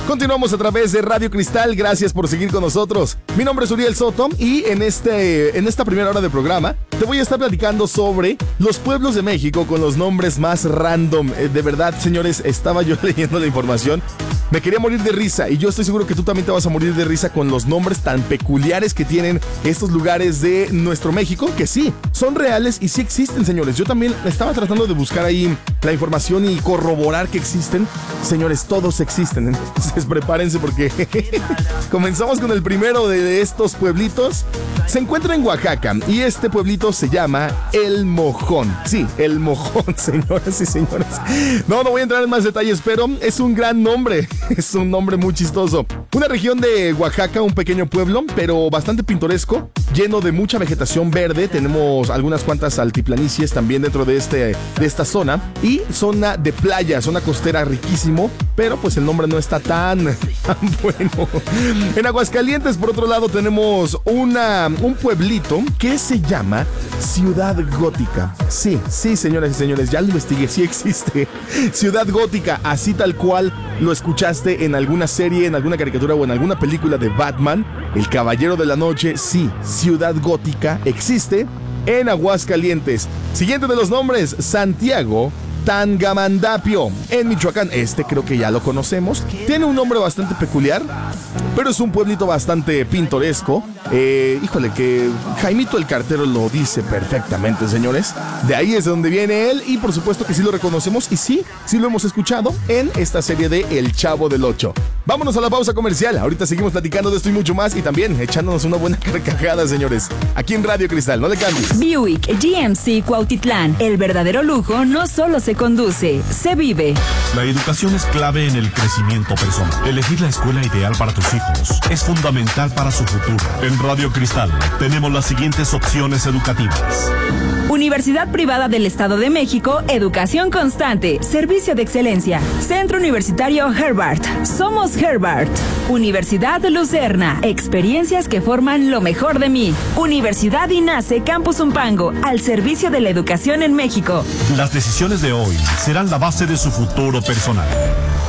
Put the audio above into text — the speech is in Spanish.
Continuamos a través de Radio Cristal, gracias por seguir con nosotros. Mi nombre es Uriel Soto y en esta primera hora de programa te voy a estar platicando sobre los pueblos de México con los nombres más random. De verdad, señores, estaba yo leyendo la información, me quería morir de risa y yo estoy seguro que tú también te vas a morir de risa con los nombres tan peculiares que tienen estos lugares de nuestro México, que sí, son reales y sí existen, señores. Yo también estaba tratando de buscar ahí la información y corroborar que existen. Señores, todos existen, entonces prepárense porque comenzamos con el primero de estos pueblitos. Se encuentra en Oaxaca y este pueblito se llama El Mojón. Sí, El Mojón, señoras y señores. No voy a entrar en más detalles, pero es un gran nombre. Es un nombre muy chistoso. Una región de Oaxaca, un pequeño pueblo, pero bastante pintoresco, lleno de mucha vegetación verde. Tenemos algunas cuantas altiplanicies también dentro de esta zona. Y zona de playa, zona costera riquísimo, pero pues el nombre no está tan bueno. En Aguascalientes, por otro lado, tenemos un pueblito que se llama Ciudad Gótica. Sí, señoras y señores, ya lo investigué, sí existe. Ciudad Gótica, así tal cual lo escuchaste en alguna serie, en alguna caricatura o en alguna película de Batman, El Caballero de la Noche. Sí, Ciudad Gótica existe en Aguascalientes. Siguiente de los nombres, Santiago Tangamandapio, en Michoacán. Creo que ya lo conocemos. Tiene un nombre bastante peculiar, pero es un pueblito bastante pintoresco. Híjole, que Jaimito el Cartero lo dice perfectamente, señores. De ahí es de donde viene él y por supuesto que sí lo reconocemos y sí lo hemos escuchado en esta serie de El Chavo del Ocho. Vámonos a la pausa comercial. Ahorita seguimos platicando de esto y mucho más y también echándonos una buena carcajada, señores. Aquí en Radio Cristal, no le cambies. Buick GMC Cuautitlán. El verdadero lujo no solo se conduce, se vive. La educación es clave en el crecimiento personal. Elegir la escuela ideal para tus hijos es fundamental para su futuro. En Radio Cristal tenemos las siguientes opciones educativas. Universidad Privada del Estado de México, educación constante, servicio de excelencia. Centro Universitario Herbart, somos Herbart. Universidad Lucerna, experiencias que forman lo mejor de mí. Universidad INACE Campus Umpango, al servicio de la educación en México. Las decisiones de hoy serán la base de su futuro personal.